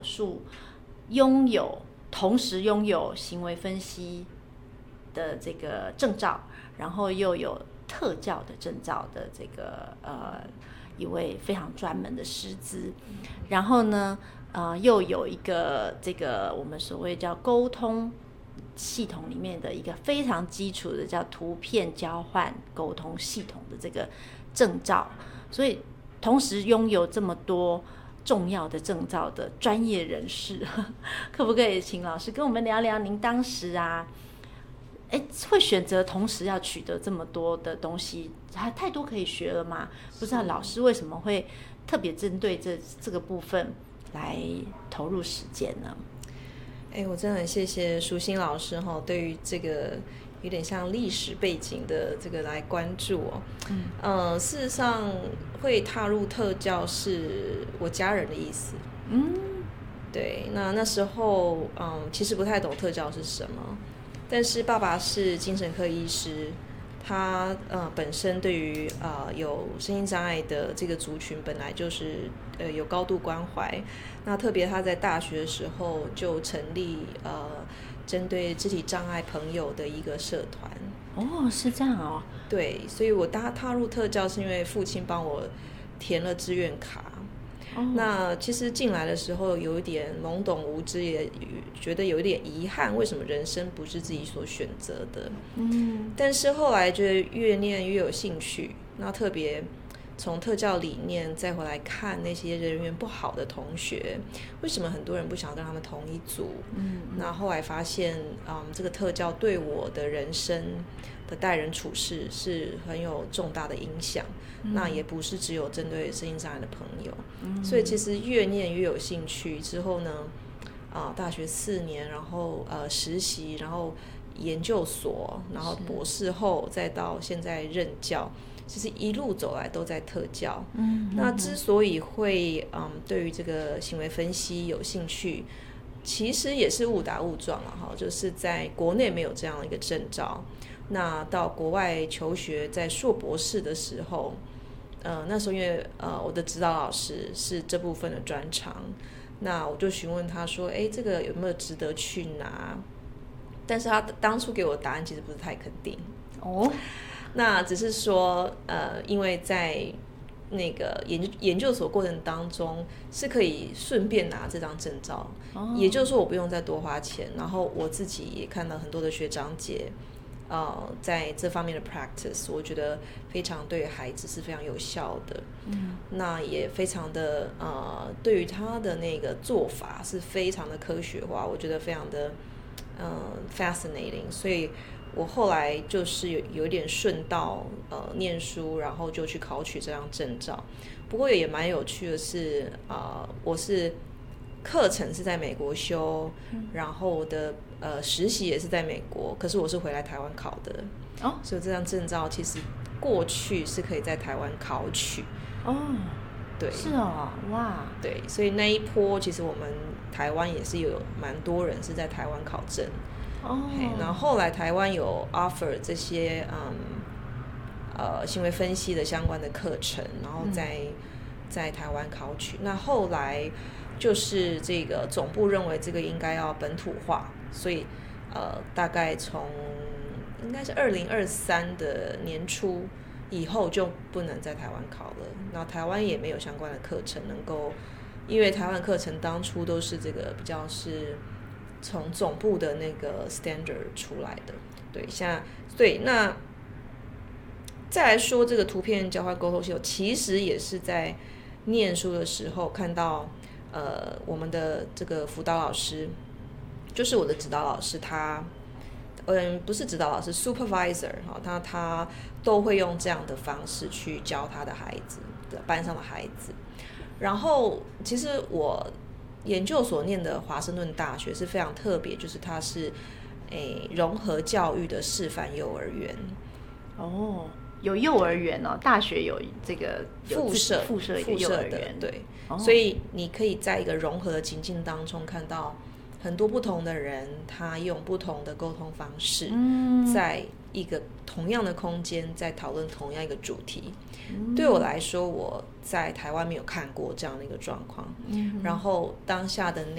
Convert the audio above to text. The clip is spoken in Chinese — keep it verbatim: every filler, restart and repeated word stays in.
术拥有同时拥有行为分析的这个证照，然后又有特教的证照的这个呃一位非常专门的师资，然后呢呃又有一个这个我们所谓叫沟通系统里面的一个非常基础的叫图片交换沟通系统的这个证照，所以同时拥有这么多重要的证照的专业人士，可不可以请老师跟我们聊聊您当时啊，哎，会选择同时要取得这么多的东西，还太多可以学了吗？不知道老师为什么会特别针对这这个部分来投入时间呢？ 哎，我真的很谢谢淑馨老师哈，对于这个有点像历史背景的这个来关注哦。嗯，呃，事实上会踏入特教是我家人的意思。嗯，对，那那时候嗯，其实不太懂特教是什么，但是爸爸是精神科医师，他呃本身对于呃有身心障碍的这个族群本来就是呃有高度关怀。那特别他在大学的时候就成立呃针对肢体障碍朋友的一个社团。 哦，是这样哦。 对，所以我踏踏入特教是因为父亲帮我填了志愿卡。哦，那其实进来的时候有一点懵懂无知，也觉得有一点遗憾，为什么人生不是自己所选择的？嗯，但是后来觉得越念越有兴趣，那特别从特教理念再回来看那些人缘不好的同学，为什么很多人不想跟他们同一组？嗯，那后来发现，嗯，这个特教对我的人生的待人处事是很有重大的影响。嗯，那也不是只有针对身心障碍的朋友。嗯，所以其实越念越有兴趣。之后呢，啊、呃，大学四年，然后呃实习，然后研究所，然后博士后，再到现在任教。其实一路走来都在特教。嗯，那之所以会嗯对于这个行为分析有兴趣，其实也是误打误撞了哈，就是在国内没有这样的一个证照，那到国外求学，在硕博士的时候，呃那时候因为呃我的指导老师是这部分的专长，那我就询问他说，哎，这个有没有值得去拿？但是他当初给我的答案其实不是太肯定。哦。那只是说，呃，因为在那个研研究所过程当中是可以顺便拿这张证照，哦，也就是说我不用再多花钱，然后我自己也看到很多的学长姐，呃，在这方面的 practice， 我觉得非常对孩子是非常有效的。嗯，那也非常的呃，对于他的那个做法是非常的科学化，我觉得非常的嗯、呃、fascinating， 所以。我后来就是有有点顺道呃念书，然后就去考取这张证照。不过也蛮有趣的是，呃，我是课程是在美国修，嗯，然后我的呃实习也是在美国，可是我是回来台湾考的。哦，所以这张证照其实过去是可以在台湾考取。 哦， 对， 是哦，哇， 对，所以那一波其实我们台湾也是有蛮多人是在台湾考证。哦，然后后来台湾有 offer 这些嗯呃行为分析的相关的课程，然后在、嗯、在台湾考取。那后来就是这个总部认为这个应该要本土化，所以呃大概从应该是二零二三的年初以后就不能在台湾考了。那台湾也没有相关的课程能够，因为台湾课程当初都是这个比较是。从总部的那个 standard 出来的，对，现在对，那再来说这个图片交换沟通系统，其实也是在念书的时候看到，呃，我们的这个辅导老师，就是我的指导老师，他，嗯，不是指导老师 ，supervisor 哈，他他都会用这样的方式去教他的孩子，班上的孩子，然后其实我。研究所念的华盛顿大学是非常特别，就是它是诶融合教育的示范幼儿园。 哦，有幼儿园哦，大学有这个附设附设一个幼儿园， 对、哦，所以你可以在一个融合的情境当中看到很多不同的人，他用不同的沟通方式，嗯、在一个同样的空间在讨论同样一个主题。嗯、对我来说，我在台湾没有看过这样的一个状况。嗯、然后当下的